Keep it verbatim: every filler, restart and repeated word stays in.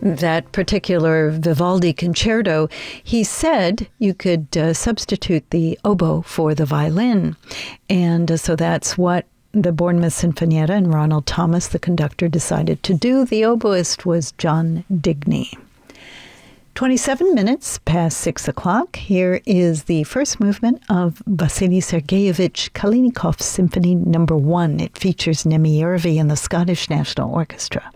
that particular Vivaldi concerto, he said you could uh, substitute the oboe for the violin. And uh, so that's what the Bournemouth Sinfonietta and Ronald Thomas, the conductor, decided to do. The oboist was John Digny. twenty-seven minutes past six o'clock. Here is the first movement of Vasily Sergeyevich Kalinikov's Symphony Number One. It features Nemi Yervi and the Scottish National Orchestra.